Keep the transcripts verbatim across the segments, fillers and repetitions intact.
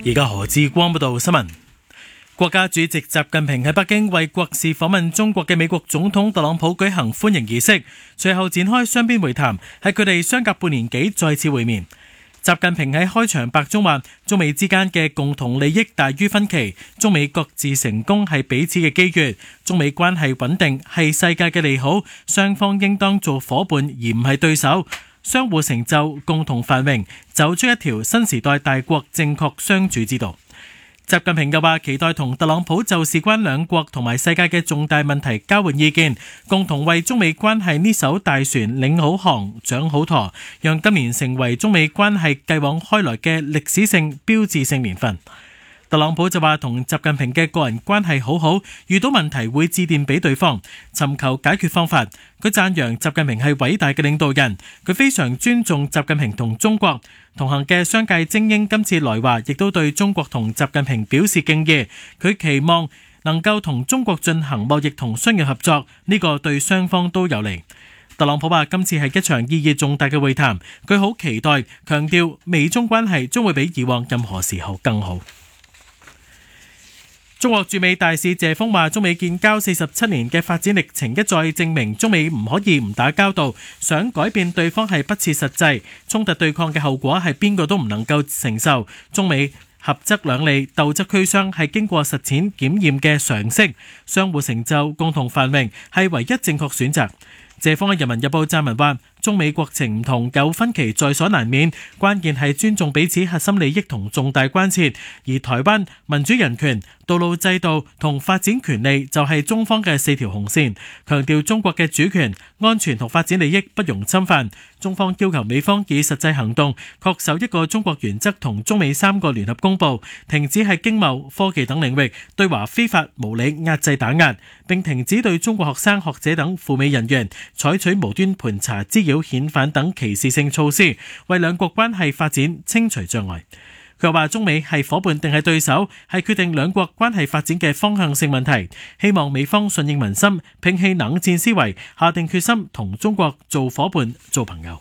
而家何志光報道新聞。國家主席習近平喺北京為國事訪問中國嘅美國總統特朗普舉行歡迎儀式，隨後展開雙邊會談，係佢哋相隔半年幾再次會面。習近平喺開場白中話：中美之間嘅共同利益大於分歧，中美各自成功係彼此嘅機遇，中美關係穩定係世界嘅利好，雙方應當做夥伴而唔係對手，相互成就，共同繁榮，走出一條新時代大國正確相處之道。習近平又話期待同特朗普就事關兩國同埋世界嘅重大問題交換意見，共同為中美關係呢艘大船領好航、掌好舵，讓今年成為中美關係繼往開來嘅歷史性標誌性年份。特朗普就話同習近平嘅個人關係好好，遇到問題會致電俾對方，尋求解決方法。佢讚揚習近平係偉大嘅領導人，佢非常尊重習近平同中國。同行嘅商界精英今次來華，亦都對中國同習近平表示敬意。佢期望能夠同中國進行貿易同商業合作，呢個對雙方都有利。特朗普話今次係一場意義重大嘅會談，佢好期待，強調美中關係將會比以往任何時候更好。中國駐美大使謝鋒話：中美建交四十七年嘅發展歷程一再證明，中美唔可以唔打交道，想改變對方係不切實際，衝突對抗嘅後果係邊個都唔能夠承受。中美合則兩利，鬥則俱傷，係經過實踐檢驗嘅常識，相互成就，共同繁榮係唯一正確選擇。謝鋒喺《人民日報》撰文話：中美國情唔同，有分歧在所難免，關鍵係尊重彼此核心利益同重大關切。而台灣民主人權、道路制度同發展權利就係中方嘅四條紅線，強調中國嘅主權、安全同發展利益不容侵犯。中方要求美方以實際行動恪守一個中國原則同中美三個聯合公報，停止喺經貿、科技等領域對華非法無理壓制打壓，並停止對中國學生、學者等赴美人員採取無端盤查、滋擾、遣返等歧視性措施，為兩國關係發展清除障礙。佢話中美係夥伴定係對手，係決定兩國關係發展嘅方向性問題。希望美方順應民心，摒棄冷戰思維，下定決心同中國做夥伴、做朋友。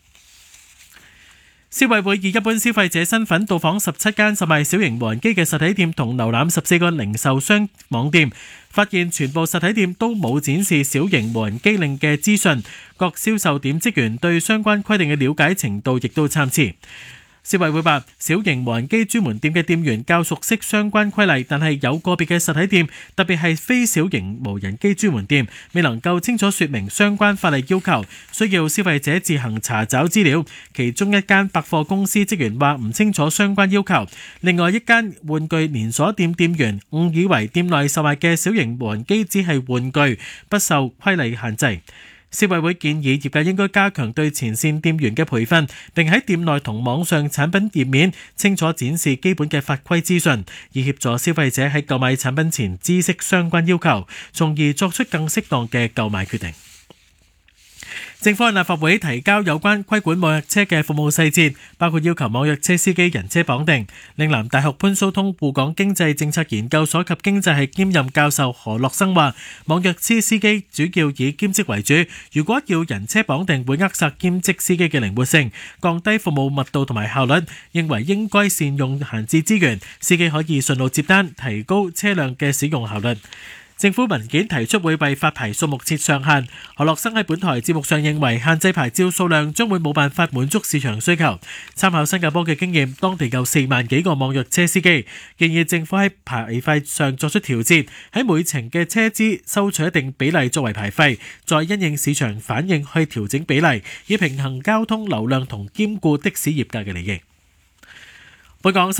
消委會以一般消費者身份到訪十七間售賣小型無人機嘅實體店同瀏覽十四個零售商網店，發現全部實體店都冇展示小型無人機令嘅資訊，各銷售點職員對相關規定嘅了解程度亦都參差。消委會話，小型無人機專門店嘅店員較熟悉相關規例，但係有個別嘅實體店，特別係非小型無人機專門店，未能夠清楚說明相關法例要求，需要消費者自行查找資料。其中一間百貨公司職員話唔清楚相關要求，另外一間玩具連鎖店店員誤以為店內售賣嘅小型無人機只係玩具，不受規例限制。消委會建議業界應該加強對前線店員嘅培訓，並喺店內同網上產品頁面清楚展示基本嘅法規資訊，以協助消費者喺購買產品前知悉相關要求，從而作出更適當嘅購買決定。政府喺立法會提交有關規管網約車嘅服務細節，包括要求網約車司機人車綁定。嶺南大學潘蘇通滬港經濟政策研究所及經濟系兼任教授何樂生話，網約車司機主要以兼職為主，如果要人車綁定會扼殺兼職司機嘅靈活性，降低服務密度同埋效率，認為應該善用閒置資源，司機可以順路接單，提高車輛嘅使用效率。政府文件提出會為發牌數目設上限，何樂生喺本台節目上認為限制牌照數量將會冇辦法滿足市場需求。參考新加坡嘅經驗，當地有四萬幾個網約車司機，建議政府喺牌費上作出調節，喺每程嘅車資收取一定比例作為牌費，再因應市場反應去調整比例，以平衡交通流量同兼顧的士業界嘅利益。本港